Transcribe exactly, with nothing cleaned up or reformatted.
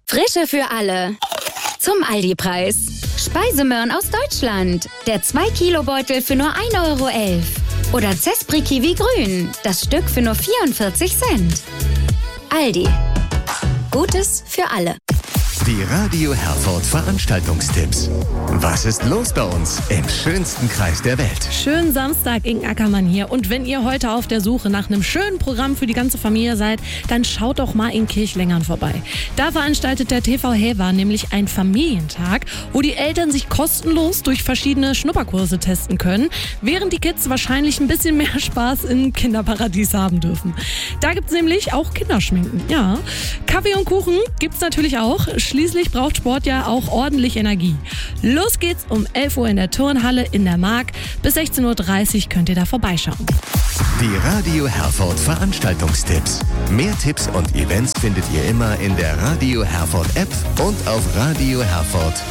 Frische für alle. Zum Aldi-Preis. Speisemöhren aus Deutschland. Der zwei Kilo Beutel für nur ein Euro elf. Oder Zespri Kiwi Grün. Das Stück für nur vierundvierzig Cent. Aldi. Gutes für alle. Die Radio Herford Veranstaltungstipps. Was ist los bei uns im schönsten Kreis der Welt? Schönen Samstag, Inken Ackermann hier. Und wenn ihr heute auf der Suche nach einem schönen Programm für die ganze Familie seid, dann schaut doch mal in Kirchlengern vorbei. Da veranstaltet der T V Helva nämlich einen Familientag, wo die Eltern sich kostenlos durch verschiedene Schnupperkurse testen können, während die Kids wahrscheinlich ein bisschen mehr Spaß im Kinderparadies haben dürfen. Da gibt's nämlich auch Kinderschminken. Ja, Kaffee und Kuchen gibt's natürlich auch. Schließlich braucht Sport ja auch ordentlich Energie. Los geht's um elf Uhr in der Turnhalle in der Mark. Bis sechzehn Uhr dreißig könnt ihr da vorbeischauen. Die Radio Herford Veranstaltungstipps. Mehr Tipps und Events findet ihr immer in der Radio Herford App und auf Radio Herford.